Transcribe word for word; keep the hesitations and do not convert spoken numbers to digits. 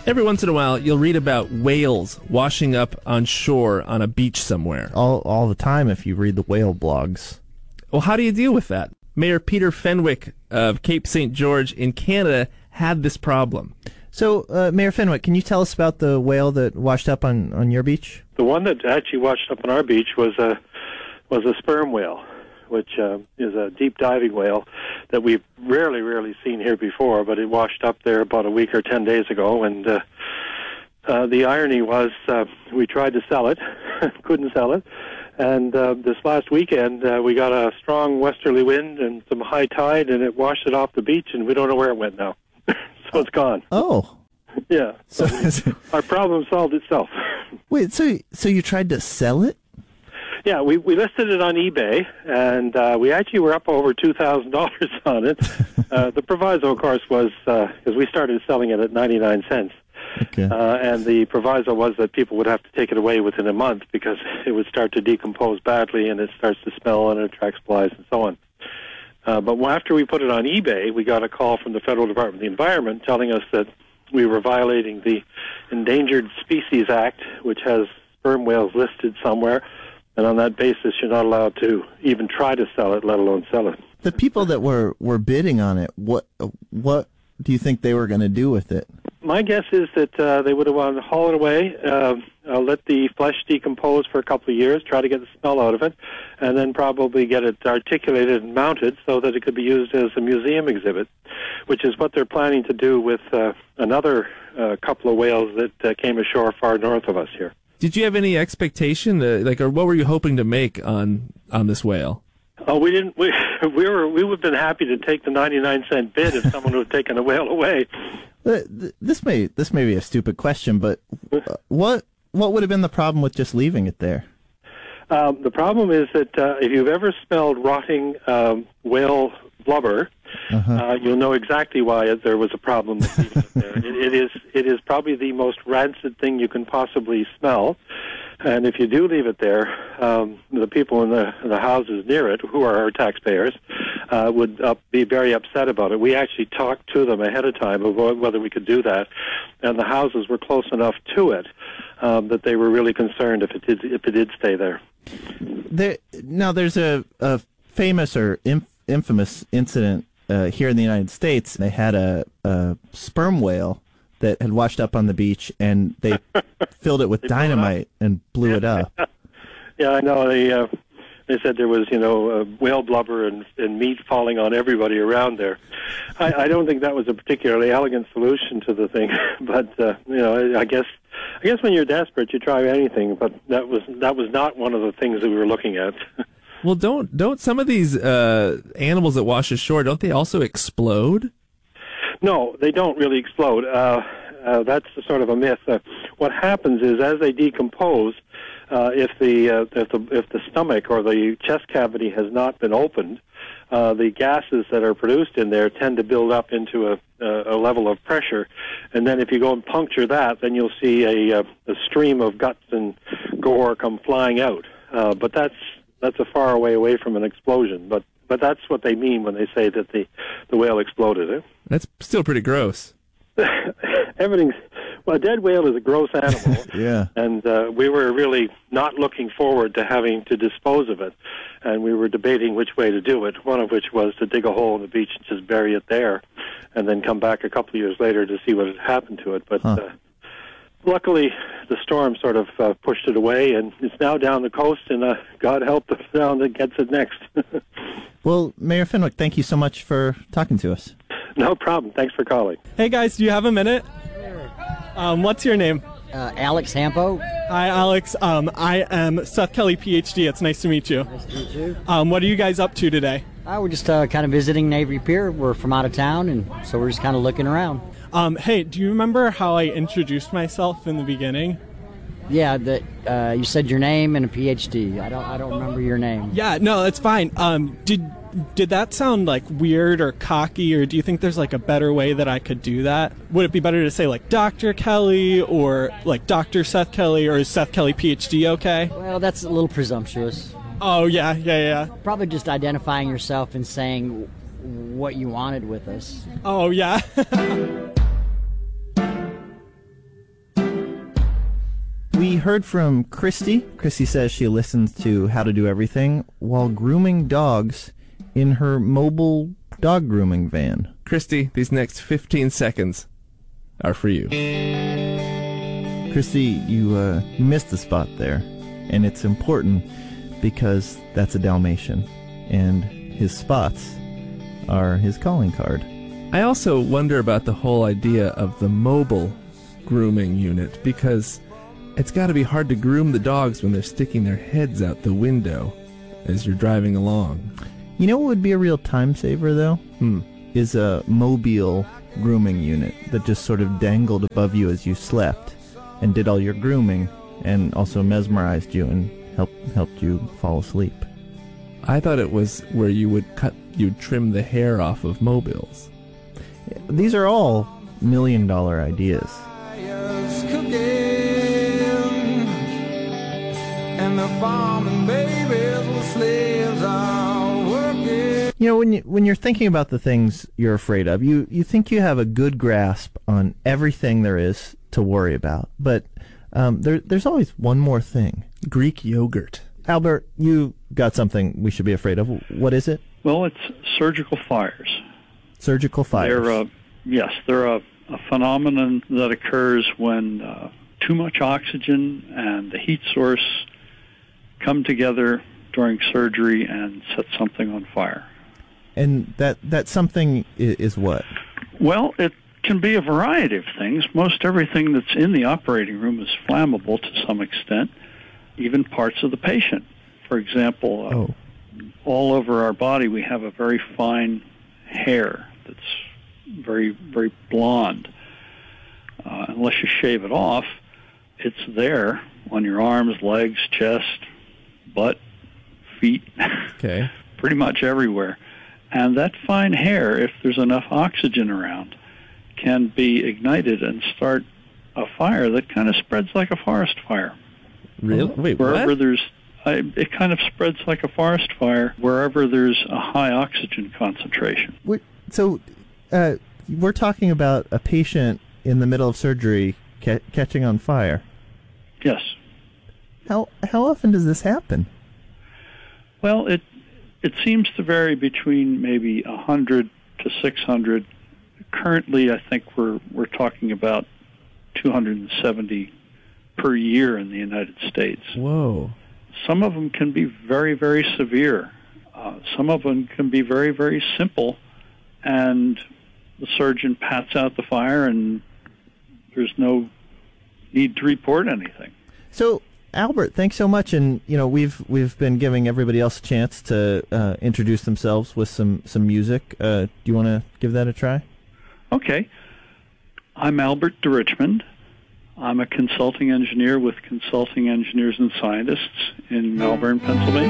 Every once in a while, you'll read about whales washing up on shore on a beach somewhere. All all the time if you read the whale blogs. Well, how do you deal with that? Mayor Peter Fenwick of Cape Saint George in Canada had this problem. So, uh, Mayor Fenwick, can you tell us about the whale that washed up on, on your beach? The one that actually washed up on our beach was a was a sperm whale, which uh, is a deep diving whale that we've rarely, rarely seen here before, but it washed up there about a week or ten days ago, and uh, uh, the irony was uh, we tried to sell it, couldn't sell it, and uh, this last weekend uh, we got a strong westerly wind and some high tide, and it washed it off the beach, and we don't know where it went now. So it's gone. Oh. Yeah. So we, our problem solved itself. Wait, so so you tried to sell it? Yeah, we, we listed it on eBay, and uh, we actually were up over two thousand dollars on it. Uh, the proviso, of course, was, because uh, we started selling it at ninety-nine cents, okay. uh, and the proviso was that people would have to take it away within a month because it would start to decompose badly, and it starts to smell, and it attracts flies, and so on. Uh, but after we put it on eBay, we got a call from the Federal Department of the Environment telling us that we were violating the Endangered Species Act, which has sperm whales listed somewhere, and on that basis, you're not allowed to even try to sell it, let alone sell it. The people that were, were bidding on it, what what do you think they were going to do with it? My guess is that uh, they would have wanted to haul it away, uh, uh, let the flesh decompose for a couple of years, try to get the smell out of it, and then probably get it articulated and mounted so that it could be used as a museum exhibit, which is what they're planning to do with uh, another uh, couple of whales that uh, came ashore far north of us here. Did you have any expectation, uh, like, or what were you hoping to make on on this whale? Oh, we didn't. We we were we would have been happy to take the ninety-nine cent bid if someone would have taken a whale away. Uh, this may this may be a stupid question, but uh, what what would have been the problem with just leaving it there? Um, the problem is that uh, if you've ever smelled rotting um, whale blubber, uh-huh. uh, you'll know exactly why there was a problem with leaving it there. It, it is it is probably the most rancid thing you can possibly smell. And if you do leave it there, um, the people in the, in the houses near it, who are our taxpayers, uh, would uh, be very upset about it. We actually talked to them ahead of time about whether we could do that, and the houses were close enough to it um, that they were really concerned if it did if it did stay there. There now, there's a, a famous or inf- infamous incident uh, here in the United States. They had a, a sperm whale that had washed up on the beach, and they filled it with dynamite and blew it up. Yeah, I know. They uh, they said there was, you know, uh, whale blubber and, and meat falling on everybody around there. I, I don't think that was a particularly elegant solution to the thing, but uh, you know, I, I guess I guess when you're desperate, you try anything. But that was that was not one of the things that we were looking at. Well, don't don't some of these uh, animals that wash ashore, don't they also explode? No, they don't really explode. Uh, uh, that's sort of a myth. Uh, what happens is, as they decompose, uh, if the uh, if the if the stomach or the chest cavity has not been opened, uh, the gases that are produced in there tend to build up into a, a, a level of pressure, and then if you go and puncture that, then you'll see a, a, a stream of guts and gore come flying out. Uh, but that's that's a far way away from an explosion. But But that's what they mean when they say that the, the whale exploded. Eh? That's still pretty gross. Everything's... Well, a dead whale is a gross animal. Yeah. And uh, we were really not looking forward to having to dispose of it. And we were debating which way to do it, one of which was to dig a hole in the beach and just bury it there and then come back a couple of years later to see what had happened to it. But... Huh. Uh, Luckily, the storm sort of uh, pushed it away, and it's now down the coast, and uh, God help the town that gets it next. Well, Mayor Fenwick, thank you so much for talking to us. No problem. Thanks for calling. Hey, guys, do you have a minute? Um, what's your name? Uh, Alex Hampo. Hi, Alex. Um, I am Seth Kelly, P H D. It's nice to meet you. Nice to meet you. Um, what are you guys up to today? Uh, we're just uh, kind of visiting Navy Pier. We're from out of town, and so we're just kind of looking around. Um, hey, do you remember how I introduced myself in the beginning? Yeah, that uh, you said your name and a P H D. I don't, I don't remember your name. Yeah, no, that's fine. Um, did did that sound like weird or cocky, or do you think there's like a better way that I could do that? Would it be better to say like Doctor Kelly or like Doctor Seth Kelly, or is Seth Kelly P H D okay? Well, that's a little presumptuous. Oh yeah, yeah, yeah. Probably just identifying yourself and saying what you wanted with us. Oh yeah. heard from Christy. Christy says she listens to How to Do Everything while grooming dogs in her mobile dog grooming van. Christy, these next fifteen seconds are for you. Christy, you uh, missed the spot there, and it's important because that's a Dalmatian, and his spots are his calling card. I also wonder about the whole idea of the mobile grooming unit, because it's got to be hard to groom the dogs when they're sticking their heads out the window as you're driving along. You know what would be a real time saver, though? Hmm. Is a mobile grooming unit that just sort of dangled above you as you slept and did all your grooming and also mesmerized you and helped helped you fall asleep. I thought it was where you would cut, you'd trim the hair off of mobiles. These are all million dollar ideas. And the farming babies with slaves are working. You know, when you when you're thinking about the things you're afraid of, you, you think you have a good grasp on everything there is to worry about. But um, there there's always one more thing. Greek yogurt. Albert, you got something we should be afraid of. What is it? Well, it's surgical fires. Surgical fires. They're, uh, yes, they're a, a phenomenon that occurs when uh, too much oxygen and the heat source come together during surgery and set something on fire. And that, that something is, is what? Well, it can be a variety of things. Most everything that's in the operating room is flammable to some extent, even parts of the patient. For example, uh, oh. all over our body we have a very fine hair that's very, very blonde. Uh, unless you shave it off, it's there on your arms, legs, chest, butt, feet, Okay. pretty much everywhere. And that fine hair, if there's enough oxygen around, can be ignited and start a fire that kind of spreads like a forest fire. Really? Wait, wherever what? there's, I, it kind of spreads like a forest fire wherever there's a high oxygen concentration. We're, so uh, we're talking about a patient in the middle of surgery ca- catching on fire. Yes. How how often does this happen? Well, it it seems to vary between maybe one hundred to six hundred. Currently, I think we're we're talking about two hundred seventy per year in the United States. Whoa. Some of them can be very, very severe. Uh, some of them can be very, very simple, and the surgeon pats out the fire, and there's no need to report anything. So, Albert, thanks so much. And you know, we've we've been giving everybody else a chance to uh, introduce themselves with some some music. Uh, do you want to give that a try? Okay. I'm Albert de Richmond. I'm a consulting engineer with Consulting Engineers and Scientists in Malvern, Pennsylvania.